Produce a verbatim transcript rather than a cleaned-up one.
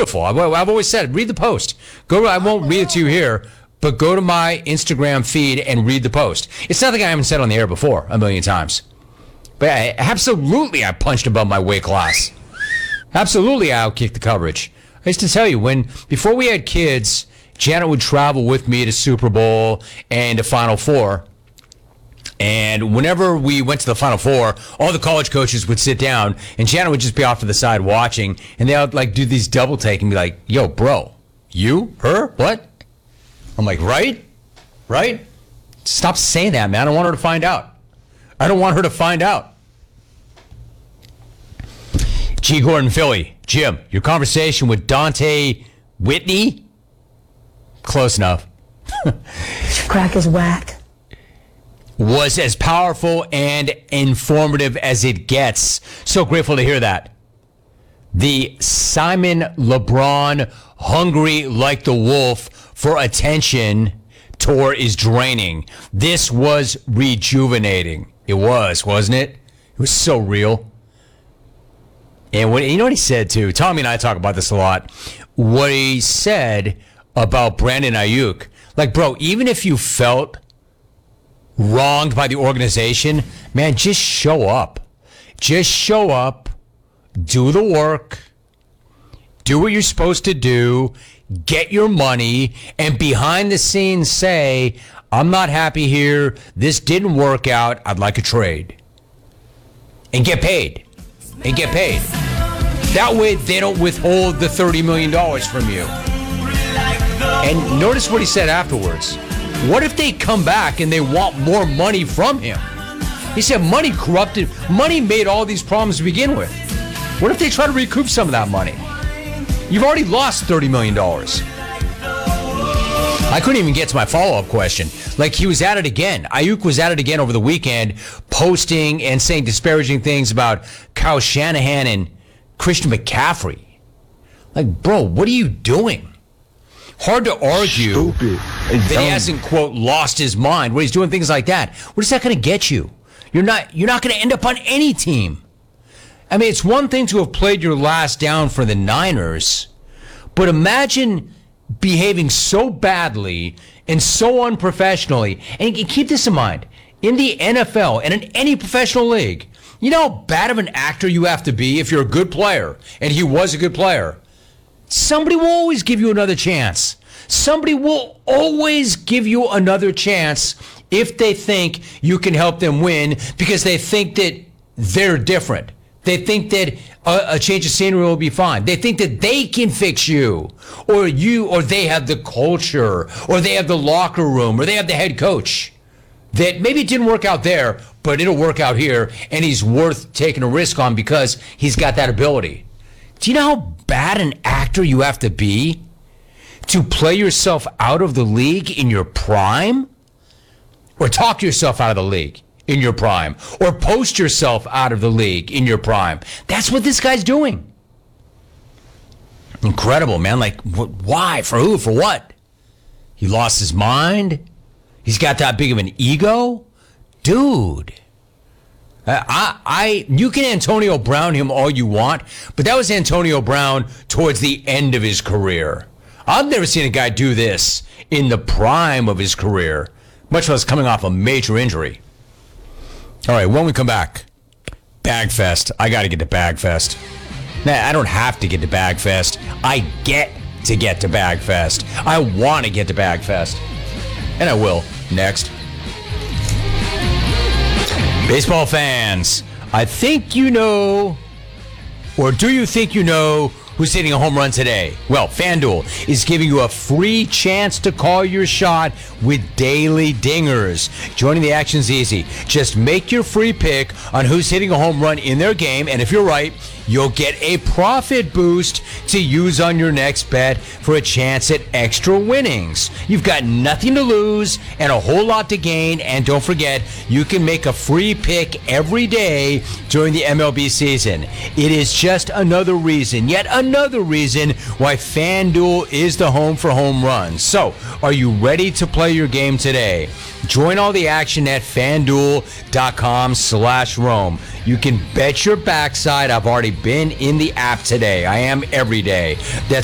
beautiful. I've, I've always said, read the post. Go. I won't read it to you here, but go to my Instagram feed and read the post. It's nothing I haven't said on the air before a million times. But I, absolutely, I punched above my weight class. Absolutely, I outkicked the coverage. I used to tell you, when before we had kids, Janet would travel with me to Super Bowl and to Final Four. And whenever we went to the Final Four, all the college coaches would sit down, and Janet would just be off to the side watching, and they would like do these double take and be like, "Yo, bro, you, her, what?" I'm like, "Right, right." Stop saying that, man. I don't want her to find out. I don't want her to find out. G. Gordon, Philly. Jim, your conversation with Dante Whitney? Close enough. Crack is whack. Was as powerful and informative as it gets. So grateful to hear that. The Simon LeBron hungry like the wolf for attention tour is draining. This was rejuvenating. It was, wasn't it? It was so real. And what, you know what he said too? Tommy and I talk about this a lot. What he said about Brandon Ayuk. Like, bro, even if you felt wronged by the organization, man, just show up. Just show up, do the work, do what you're supposed to do, get your money, and behind the scenes say, I'm not happy here, this didn't work out, I'd like a trade. And get paid. And get paid. That way they don't withhold the thirty million dollars from you. And notice what he said afterwards. What if they come back and they want more money from him? He said money corrupted, money made all these problems to begin with. What if they try to recoup some of that money? You've already lost thirty million dollars. I couldn't even get to my follow-up question. Like, he was at it again. Ayuk was at it again over the weekend, posting and saying disparaging things about Kyle Shanahan and Christian McCaffrey. Like, bro, what are you doing? Hard to argue Stupid. that he hasn't, quote, lost his mind when he's doing things like that. What is that going to get you? You're not you're not going to end up on any team. I mean, it's one thing to have played your last down for the Niners, but imagine behaving so badly and so unprofessionally. And keep this in mind, in the N F L and in any professional league, you know how bad of an actor you have to be if you're a good player, and he was a good player. Somebody will always give you another chance. Somebody will always give you another chance if they think you can help them win, because they think that they're different. They think that a, a change of scenery will be fine. They think that they can fix you, or you, or they have the culture, or they have the locker room, or they have the head coach. That maybe it didn't work out there, but it'll work out here, and he's worth taking a risk on because he's got that ability. Do you know how bad an actor you have to be to play yourself out of the league in your prime? Or talk yourself out of the league in your prime? Or post yourself out of the league in your prime? That's what this guy's doing. Incredible, man. Like, wh- why? For who? For what? He lost his mind? He's got that big of an ego? Dude. I, I, you can Antonio Brown him all you want, but that was Antonio Brown towards the end of his career. I've never seen a guy do this in the prime of his career, much less coming off a major injury. All right, when we come back, Bagfest. I got to get to Bagfest. Nah, I don't have to get to Bagfest. I get to get to Bagfest. I want to get to Bagfest. And I will. Next. Baseball fans, I think you know, or do you think you know, who's hitting a home run today? Well, FanDuel is giving you a free chance to call your shot with daily dingers. Joining the action's easy. Just make your free pick on who's hitting a home run in their game, and if you're right, you'll get a profit boost to use on your next bet for a chance at extra winnings. You've got nothing to lose and a whole lot to gain, and don't forget, you can make a free pick every day during the M L B season. It is just another reason, yet another reason why FanDuel is the home for home runs. So, are you ready to play your game today? Join all the action at FanDuel.com slash Rome. You can bet your backside. I've already been in the app today. I am every day. That's